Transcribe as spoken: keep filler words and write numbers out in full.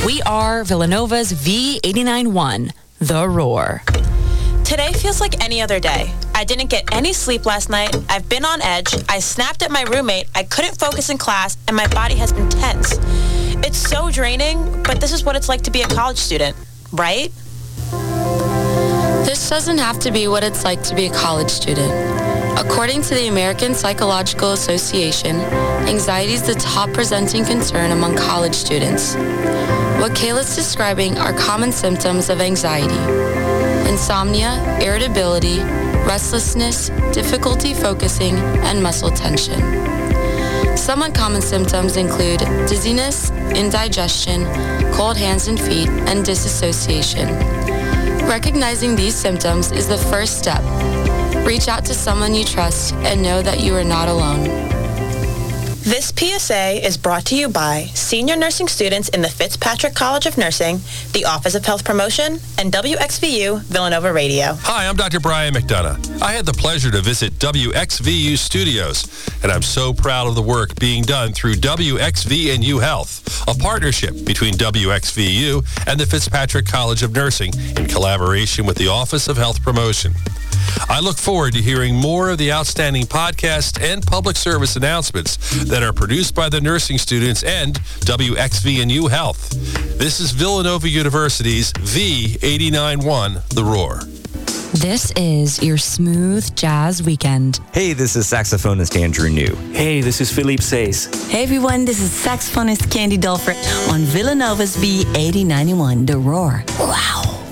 We are Villanova's V eighty-nine one, The Roar. Today feels like any other day. I didn't get any sleep last night. I've been on edge. I snapped at my roommate. I couldn't focus in class, and my body has been tense. It's so draining, but this is what it's like to be a college student, right? This doesn't have to be what it's like to be a college student. According to the American Psychological Association, anxiety is the top presenting concern among college students. What Kayla's describing are common symptoms of anxiety: insomnia, irritability, restlessness, difficulty focusing, and muscle tension. Some uncommon symptoms include dizziness, indigestion, cold hands and feet, and disassociation. Recognizing these symptoms is the first step. Reach out to someone you trust and know that you are not alone. This P S A is brought to you by senior nursing students in the Fitzpatrick College of Nursing, the Office of Health Promotion, and W X V U Villanova Radio. Hi, I'm Doctor Brian McDonough. I had the pleasure to visit W X V U Studios, and I'm so proud of the work being done through W X V and U Health, a partnership between W X V U and the Fitzpatrick College of Nursing in collaboration with the Office of Health Promotion. I look forward to hearing more of the outstanding podcasts and public service announcements that are produced by the nursing students and W X V and U Health. This is Villanova University's V eighty-nine one, The Roar. This is your smooth jazz weekend. Hey, this is saxophonist Andrew New. Hey, this is Philippe Says. Hey everyone, this is saxophonist Candy Dolfer on Villanova's V eighty-nine one, The Roar. Wow.